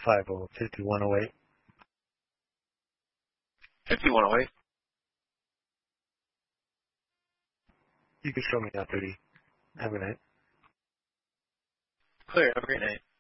5108. 5108. You can show me now, 30. Have a good night. Clear. Have a great night.